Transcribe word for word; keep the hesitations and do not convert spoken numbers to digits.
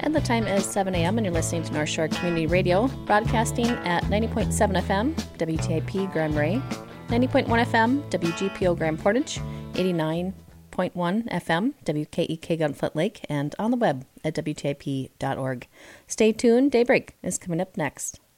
And the time is seven a.m. and you're listening to North Shore Community Radio, broadcasting at ninety point seven F M, W T I P Grand Marais, ninety point one F M, W G P O Grand Portage, eighty-nine point one F M, W K E K Gunflint Lake, and on the web at W T I P dot org. Stay tuned. Daybreak is coming up next.